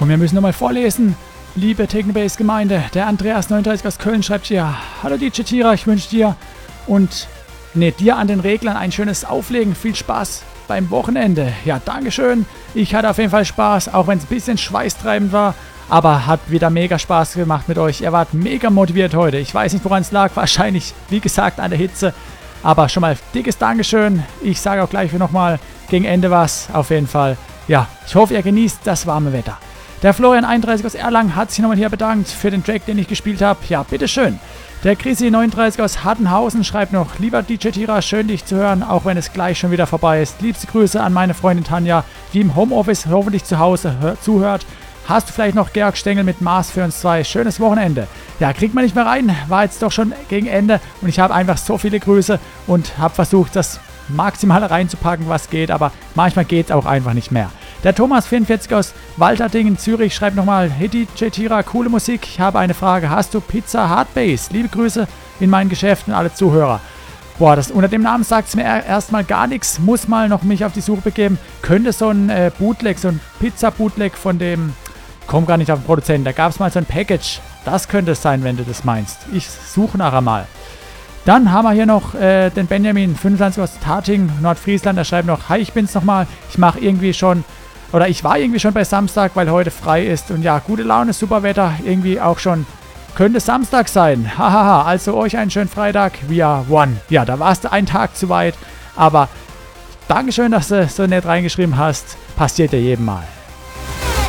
Und wir müssen nochmal vorlesen. Liebe Technobase-Gemeinde, der Andreas39 aus Köln schreibt hier: Hallo DJ Tira, ich wünsche dir dir an den Reglern ein schönes Auflegen. Viel Spaß beim Wochenende. Ja, Dankeschön. Ich hatte auf jeden Fall Spaß, auch wenn es ein bisschen schweißtreibend war. Aber hat wieder mega Spaß gemacht mit euch. Ihr wart mega motiviert heute. Ich weiß nicht, woran es lag. Wahrscheinlich, wie gesagt, an der Hitze. Aber schon mal dickes Dankeschön. Ich sage auch gleich nochmal gegen Ende was. Auf jeden Fall. Ja, ich hoffe, ihr genießt das warme Wetter. Der Florian31 aus Erlangen hat sich nochmal hier bedankt für den Track, den ich gespielt habe. Ja, bitteschön. Der Chrissy39 aus Hattenhausen schreibt noch: Lieber DJ Tira, schön dich zu hören, auch wenn es gleich schon wieder vorbei ist. Liebste Grüße an meine Freundin Tanja, die im Homeoffice hoffentlich zu Hause zuhört. Hast du vielleicht noch Georg Stengel mit Mars für uns zwei? Schönes Wochenende. Ja, kriegt man nicht mehr rein. War jetzt doch schon gegen Ende und ich habe einfach so viele Grüße und habe versucht, das Maximale reinzupacken, was geht, aber manchmal geht es auch einfach nicht mehr. Der Thomas44 aus Walterdingen, Zürich, schreibt nochmal: Hey DJ Tira, coole Musik. Ich habe eine Frage. Hast du Pizza Hardbase? Liebe Grüße in meinen Geschäften, alle Zuhörer. Boah, unter dem Namen sagt es mir erstmal gar nichts. Muss mal noch mich auf die Suche begeben. Könnte so ein Bootleg, so ein Pizza-Bootleg von dem... Komm gar nicht auf den Produzenten. Da gab es mal so ein Package. Das könnte es sein, wenn du das meinst. Ich suche nachher mal. Dann haben wir hier noch den Benjamin, 25 aus Tating, Nordfriesland. Der schreibt noch: Hi, ich bin's nochmal. Ich war irgendwie schon bei Samstag, weil heute frei ist. Und ja, gute Laune, super Wetter. Irgendwie auch schon, könnte Samstag sein. Hahaha, also euch einen schönen Freitag. We are one. Ja, da warst du einen Tag zu weit. Aber Dankeschön, dass du so nett reingeschrieben hast. Passiert ja jedem Mal.